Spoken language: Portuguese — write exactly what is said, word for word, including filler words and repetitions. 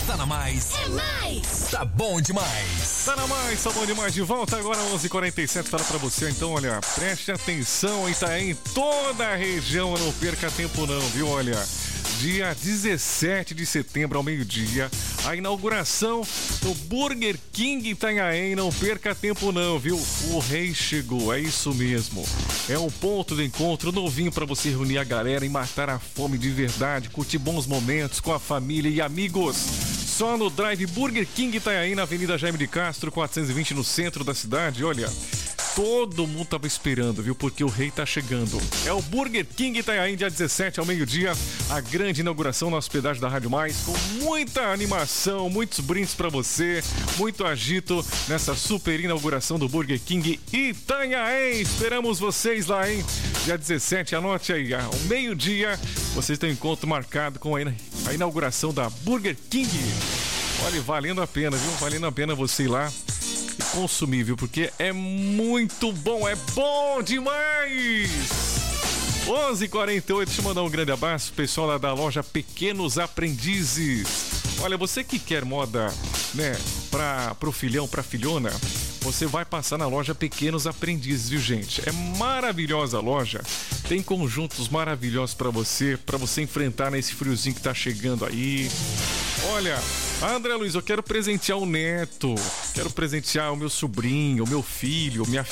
Tá na Mais. É mais. Tá bom demais. Tá na Mais, tá bom demais. De volta agora, onze e quarenta e sete. Fala pra você, então, olha, preste atenção, Itaém, toda a região, não perca tempo não, viu? Olha, dia dezessete de setembro ao meio-dia, a inauguração do Burger King Itanhaém, não perca tempo não, viu? O rei chegou, é isso mesmo. É um ponto de encontro novinho pra você reunir a galera e matar a fome de verdade, curtir bons momentos com a família e amigos. Só no Drive Burger King Itanhaém, na Avenida Jaime de Castro, quatrocentos e vinte, no centro da cidade. Olha, todo mundo tava esperando, viu? Porque o rei tá chegando. É o Burger King Itanhaém, dia dezessete ao meio-dia. A grande inauguração na hospedagem da Rádio Mais, com muita animação, muitos brindes pra você, muito agito nessa super inauguração do Burger King Itanhaém. Esperamos vocês lá, hein? Dia dezessete, anote aí, ao meio-dia, vocês têm um encontro marcado com a inauguração da Burger King. Olha, valendo a pena, viu? Valendo a pena você ir lá e consumir, viu? Porque é muito bom, é bom demais! onze e quarenta e oito, deixa eu mandar um grande abraço, pessoal lá da loja Pequenos Aprendizes. Olha, você que quer moda, né, pra, pro filhão, pra filhona, você vai passar na loja Pequenos Aprendizes, viu, gente? É maravilhosa a loja, tem conjuntos maravilhosos pra você, pra você enfrentar nesse friozinho que tá chegando aí. Olha, André Luiz, eu quero presentear o neto, quero presentear o meu sobrinho, o meu filho, minha